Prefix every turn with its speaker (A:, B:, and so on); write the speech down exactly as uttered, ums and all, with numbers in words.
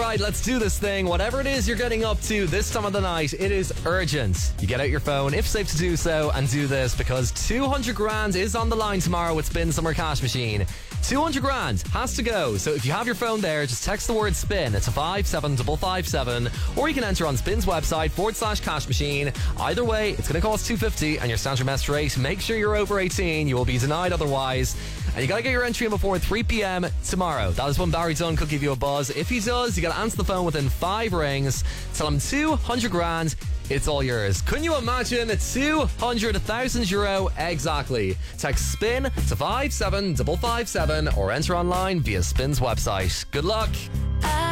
A: Right, let's do this thing. Whatever it is you're getting up to this time of the night, it is urgent. You get out your phone, if safe to do so, and do this, because two hundred grand is on the line tomorrow with Spin Summer Cash Machine. two hundred grand has to go. So if you have your phone there, just text the word spin to five seven five five seven, or you can enter on Spin's website forward slash cash machine. Either way, it's going to cost two fifty and your standard mess rate. Make sure you're over eighteen. You will be denied otherwise. And you got to get your entry in before three p.m. tomorrow. That is when Barry Dunn could give you a buzz. If he does, you got to answer the phone within five rings. Tell him two hundred grand. It's all yours. Couldn't you imagine? two hundred thousand euro exactly. Text SPIN to five seven five five seven or enter online via Spin's website. Good luck.